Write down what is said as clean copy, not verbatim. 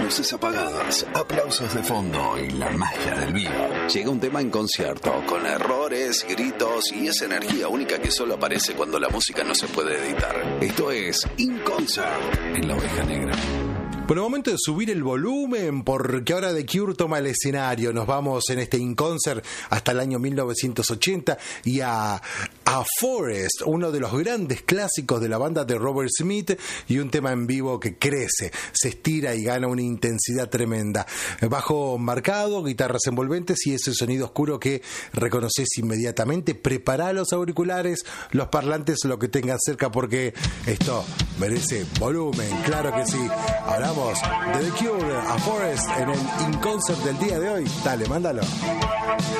luces apagadas, aplausos de fondo y la magia del vivo. Llega un tema en concierto, con errores, gritos y esa energía única que solo aparece cuando la música no se puede editar. Esto es In Concert en La Oveja Negra. Bueno, momento de subir el volumen porque ahora The Cure toma el escenario. Nos vamos en este In Concert hasta el año 1980 y a Forest, uno de los grandes clásicos de la banda de Robert Smith, y un tema en vivo que crece, se estira y gana una intensidad tremenda. Bajo marcado, guitarras envolventes y ese sonido oscuro que reconoces inmediatamente. Prepara los auriculares, los parlantes, lo que tengas cerca, porque esto merece volumen, claro que sí. Hablamos de The Cure, a Forest en el In Concert del día de hoy. Dale, mándalo.